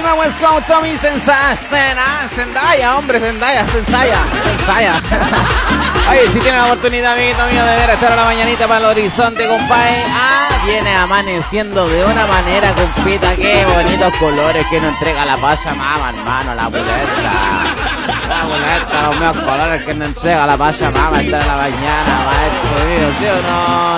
zona West Coast, Tommy Zendaya, hombre, Zendaya. Oye, si tiene la oportunidad, amiguito mío, de ver estar a la mañanita para el horizonte, compadre. Viene amaneciendo de una manera, compita. Qué bonitos colores que nos entrega la Pachamama, hermano, la boleta, los mismos colores que nos entrega la Pachamama esta en la mañana, maestro mío, ¿sí o no?